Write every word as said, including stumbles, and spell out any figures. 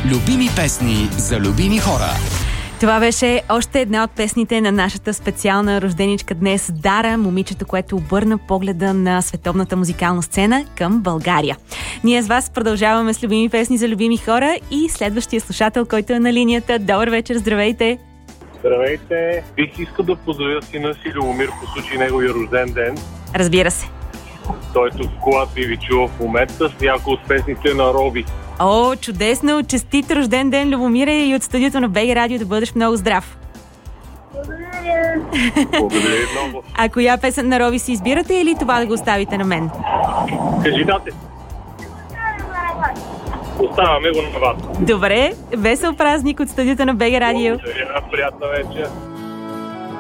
Любими песни за любими хора. Това беше още една от песните на нашата специална рожденичка днес, Дара, момичето, което обърна погледа на световната музикална сцена към България. Ние с вас продължаваме с любими песни за любими хора и следващия слушател, който е на линията. Добър вечер, здравейте! Здравейте! Бих искал да поздравя сина си Любомир по случай неговия рожден ден. Разбира се. Той тук в колата и ви чува в момента с някои от песните на Роби. О, чудесно! Честит рожден ден, Любомире, и от студиото на БГ Радио да бъдеш много здрав. Благодаря. Благодаря много. А коя песен на Роби си избирате или това да го оставите на мен? Кажи дате. Оставаме го на вас. Добре, весел празник от студиото на БГ Радио. Благодаря, приятна вечер.